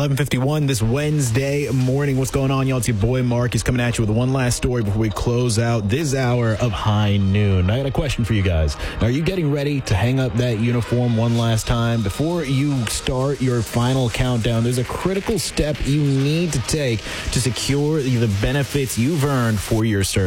11:51 this Wednesday morning. What's going on, y'all? It's your boy Mark. He's coming at you with one last story before we close out this hour of High Noon. I got a question for you guys. Are you getting ready to hang up that uniform one last time? Before you start your final countdown, there's a critical step you need to take to secure the benefits you've earned for your service.